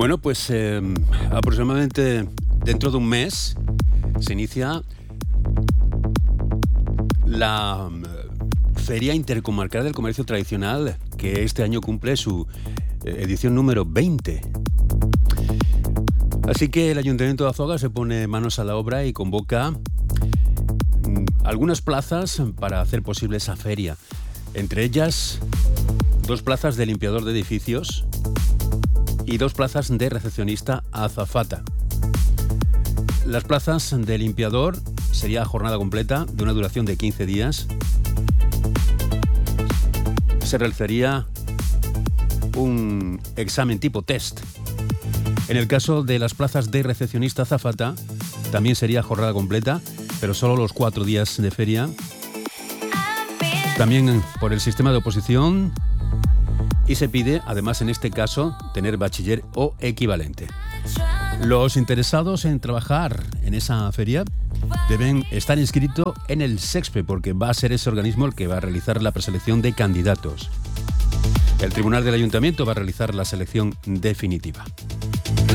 Bueno, pues aproximadamente dentro de un mes se inicia la Feria Intercomarcal del Comercio Tradicional, que este año cumple su edición número 20. Así que el Ayuntamiento de Azuaga se pone manos a la obra y convoca algunas plazas para hacer posible esa feria. Entre ellas, 2 plazas de limpiador de edificios y 2 plazas de recepcionista azafata. Las plazas de limpiador sería jornada completa de una duración de 15 días. Se realizaría un examen tipo test. En el caso de las plazas de recepcionista azafata, también sería jornada completa, pero solo los 4 días de feria. También por el sistema de oposición, y se pide, además en este caso, tener bachiller o equivalente. Los interesados en trabajar en esa feria deben estar inscritos en el SEXPE, porque va a ser ese organismo el que va a realizar la preselección de candidatos. El Tribunal del Ayuntamiento va a realizar la selección definitiva.